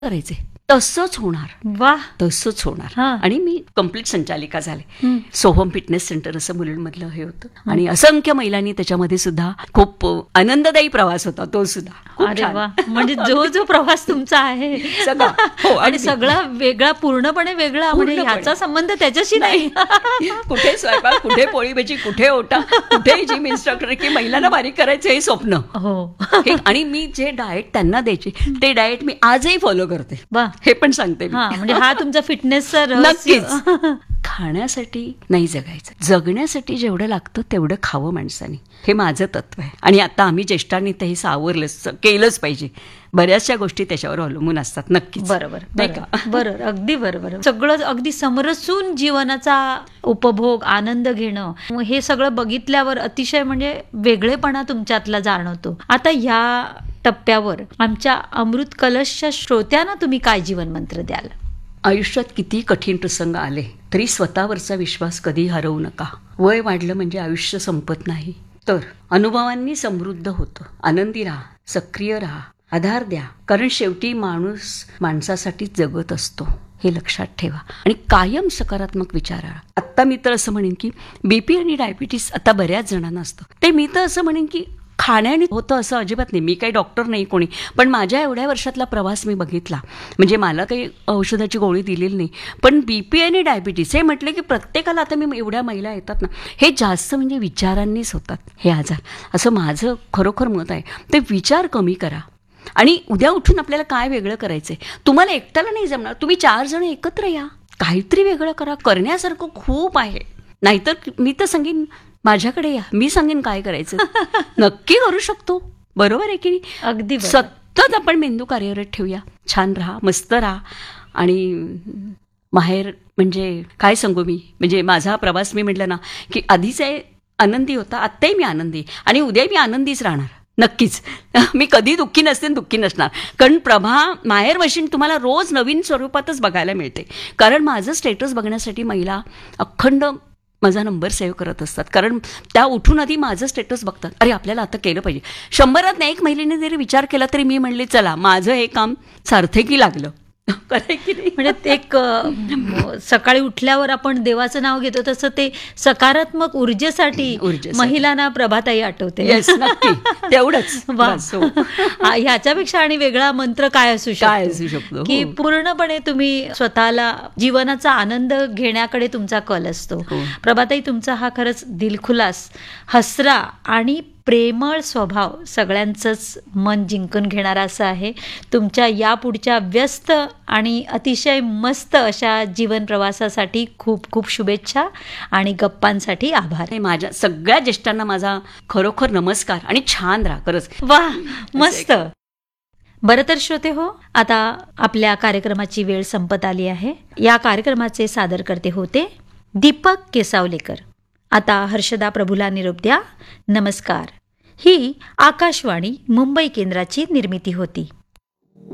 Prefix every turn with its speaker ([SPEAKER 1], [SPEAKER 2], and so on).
[SPEAKER 1] करायचे तसंच होणार.
[SPEAKER 2] वा.
[SPEAKER 1] तसंच होणार.
[SPEAKER 2] हा.
[SPEAKER 1] आणि मी कंप्लीट संचालिका झाले. सोहम फिटनेस सेंटर असं मुलींमधलं हे होतं आणि असंख्य महिलांनी त्याच्यामध्ये सुद्धा खूप आनंददायी प्रवास होता तो सुद्धा. खूप
[SPEAKER 2] अरे
[SPEAKER 1] छान.
[SPEAKER 2] वा. म्हणजे जो प्रवास तुमचा आहे
[SPEAKER 1] सगळा. हो,
[SPEAKER 2] आणि
[SPEAKER 1] अगदी.
[SPEAKER 2] सगळा वेगळा, पूर्णपणे वेगळा, म्हणजे
[SPEAKER 1] पूर्णपणे.
[SPEAKER 2] ह्याचा संबंध त्याच्याशी नाही.
[SPEAKER 1] कुठे स्वयंपाक, कुठे पोळी भाजी, कुठे ओटा, कुठे जिम इन्स्ट्रक्टर, की महिलांना बारीक करायचं हे स्वप्न.
[SPEAKER 2] हो.
[SPEAKER 1] आणि मी जे डाएट त्यांना द्यायचे ते डाएट मी आजही फॉलो करते.
[SPEAKER 2] वा.
[SPEAKER 1] हे पण सांगते मी.
[SPEAKER 2] हा, म्हणजे हा तुमचा फिटनेसचा
[SPEAKER 1] नक्कीच. खाण्यासाठी नाही जगायचं, जगण्यासाठी जेवढं लागतं तेवढं खावं माणसाने, हे माझं तत्व आहे. आणि आता आम्ही ज्येष्ठांनी ते सावरलंच, केलंच पाहिजे. बऱ्याचशा गोष्टी त्याच्यावर अवलंबून असतात. नक्कीच.
[SPEAKER 2] बरोबर.
[SPEAKER 1] नाही का?
[SPEAKER 2] बरोबर, अगदी बरोबर. सगळं अगदी समरसून जीवनाचा उपभोग, आनंद घेणं, हे सगळं बघितल्यावर अतिशय म्हणजे वेगळेपणा तुमच्यातला जाणवतो. आता ह्या टप्प्यावर आमच्या अमृत कलशच्या श्रोत्यांना तुम्ही काय जीवन मंत्र द्याल?
[SPEAKER 1] आयुष्यात किती कठीण प्रसंग आले तरी स्वतःवरचा विश्वास कधी हरवू नका. वय वाढलं म्हणजे आयुष्य संपत नाही, तर अनुभवांनी समृद्ध होतं. आनंदी राहा, सक्रिय राहा, आधार द्या, कारण शेवटी माणूस माणसासाठीच जगत असतो, हे लक्षात ठेवा. आणि कायम सकारात्मक विचार करा. आत्ता मी तर असं म्हणेन की बीपी आणि डायबिटीस आता बऱ्याच जणांना असतं, ते मी तर असं म्हणेन की खाण्याने होतं असं अजिबात नाही. मी काही डॉक्टर नाही कोणी, पण माझ्या एवढ्या वर्षातला प्रवास मी बघितला. म्हणजे मला काही औषधाची गोळी दिलेली नाही, पण बीपी आणि डायबिटीस हे म्हटलं की प्रत्येकाला, आता मी एवढ्या महिला येतात ना, हे जास्त म्हणजे विचारांनीच होतात हे आजार, असं माझं खरोखर मत आहे. ते विचार कमी करा. आणि उद्या उठून आपल्याला काय वेगळं करायचंय, तुम्हाला एकट्याला नाही जमणार, तुम्ही 4 जण एकत्र या, काहीतरी वेगळं करा. करण्यासारखं खूप आहे. नाहीतर मी तर सांगेन माझ्याकडे या, मी सांगेन काय करायचं. नक्की करू शकतो. बरोबर आहे की नाही?
[SPEAKER 2] अगदी बरोबर.
[SPEAKER 1] सतत आपण मेंदू कार्यरत ठेवूया. छान राहा, मस्त राहा. आणि माहेर म्हणजे काय सांगू मी, म्हणजे माझा प्रवास मी म्हटलं ना की आधीच आनंदी होता, आत्ताही मी आनंदी, आणि उद्याही मी आनंदीच राहणार. नक्कीच. मी कधी दुःखी नसते, दुःखी नसणार. कारण प्रभा माहेर वशीन तुम्हाला रोज नवीन स्वरूपातच बघायला मिळते. कारण माझं स्टेटस बघण्यासाठी महिला अखंड माझा नंबर सेव्ह करत असतात, कारण त्या उठून आधी माझं स्टेटस बघतात. अरे आपल्याला आता केलं पाहिजे. 100त एक महिलेने जरी विचार केला तरी मी म्हणले चला माझं हे काम सार्थकी लागलं.
[SPEAKER 2] म्हणजे एक सकाळी उठल्यावर आपण देवाचं नाव घेतो तसं ते सकारात्मक ऊर्जेसाठी महिलांना प्रभाताई आठवते.
[SPEAKER 1] तेवढंच.
[SPEAKER 2] ह्याच्यापेक्षा आणि वेगळा मंत्र काय असू शकतो की पूर्णपणे तुम्ही स्वतःला जीवनाचा आनंद घेण्याकडे तुमचा कल असतो. प्रभाताई, तुमचा हा खरंच दिलखुलास, हसरा आणि प्रेमळ स्वभाव सगळ्यांचंच मन जिंकून घेणारा असा आहे. तुमच्या यापुढच्या व्यस्त आणि अतिशय मस्त अशा जीवन प्रवासासाठी खूप खूप शुभेच्छा आणि गप्पांसाठी आभार.
[SPEAKER 1] माझ्या सगळ्या ज्येष्ठांना माझा खरोखर नमस्कार आणि छान राहा. खरंच
[SPEAKER 2] वा, मस्त. बरं तर श्रोते हो, आता आपल्या कार्यक्रमाची वेळ संपत आली आहे. या कार्यक्रमाचे सादरकर्ते होते दीपक केसावलेकर. आता हर्षदा प्रभूला निरोप द्या. नमस्कार. ही आकाशवाणी मुंबई केंद्राची निर्मिती होती.